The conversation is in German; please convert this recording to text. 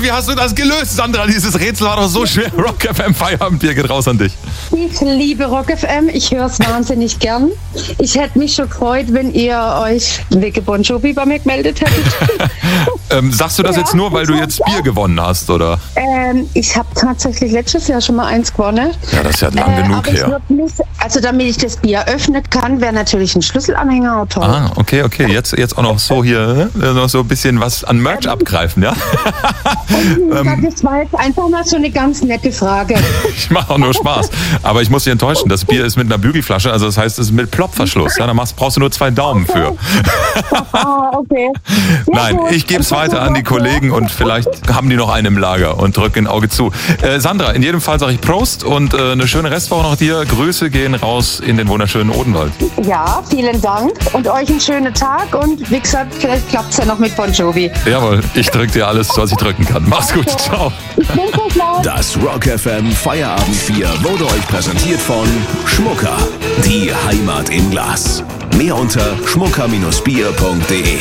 wie hast du das gelöst, Sandra? Dieses Rätsel war doch so schwer. Rock FM Feierabendbier geht raus an dich. Ich liebe Rock FM, ich höre es wahnsinnig gern. Ich hätte mich schon gefreut, wenn ihr euch wegen Bon Jovi bei mir gemeldet hättet. Sagst du das jetzt nur, weil du jetzt Bier gewonnen hast, oder? Ich habe tatsächlich letztes Jahr schon mal eins gewonnen. Ja, das ist ja lang genug her. Also damit ich das Bier öffnen kann, wäre natürlich ein Schlüsselanhänger auch toll. Ah, okay. Jetzt auch noch so hier, noch so ein bisschen was an Merch abgreifen, ja? Das war jetzt einfach mal so eine ganz nette Frage. Ich mache auch nur Spaß. Aber ich muss dich enttäuschen, das Bier ist mit einer Bügelflasche, also das heißt, es ist mit Plopverschluss. Ja, da brauchst du nur 2 Daumen für. Okay. Nein, ich gebe es weiter an die Kollegen und vielleicht haben die noch einen im Lager und drücken ein Auge zu. Sandra, in jedem Fall sage ich Prost und eine schöne Restwoche noch dir. Grüße gehen raus in den wunderschönen Odenwald. Ja, vielen Dank und euch einen schönen Tag und wie gesagt, vielleicht klappt es ja noch mit Bon Jovi. Jawohl, ich drücke dir alles, was ich drücken kann. Mach's gut, ciao. Das Rock FM Feierabendbier wurde euch präsentiert von Schmucker. Die Heimat im Glas. Mehr unter schmucker-bier.de.